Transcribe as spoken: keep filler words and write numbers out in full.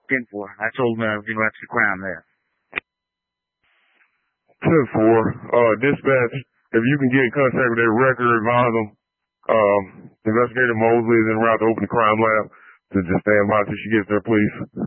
ten four. I told them I was going to watch the crime there. ten four. Uh, dispatch, if you can get in contact with that record, advise them. Um, Investigator Mosley is en route to open the crime lab. So just stand by till she gets there, please.